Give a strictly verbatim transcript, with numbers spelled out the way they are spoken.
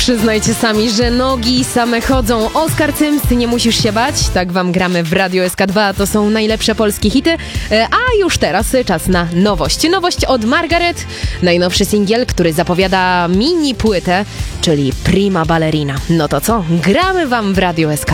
Przyznajcie sami, że nogi same chodzą. Oskar Cyms, nie musisz się bać. Tak wam gramy w Radio S K dwa. To są najlepsze polskie hity. A już teraz czas na nowość. Nowość od Margaret. Najnowszy singiel, który zapowiada mini płytę, czyli Prima Ballerina. No to co? Gramy wam w Radio S K.